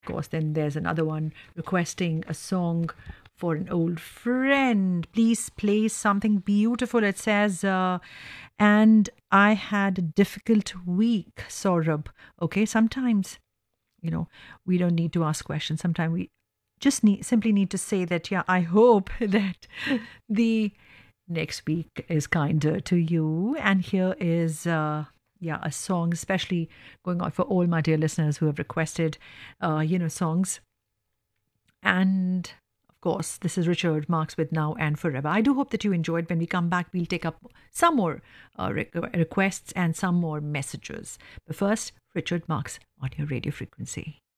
course, then there's another one requesting a song for an old friend. Please play something beautiful. It says, and I had a difficult week, Saurabh. Okay, sometimes, we don't need to ask questions. Sometimes we just simply need to say that, yeah, I hope that the next week is kinder to you. And here is a song, especially going on for all my dear listeners who have requested songs. And of course, this is Richard Marx with Now and Forever. I do hope that you enjoyed. When we come back, we'll take up some more requests and some more messages. But first, Richard Marx on your radio frequency.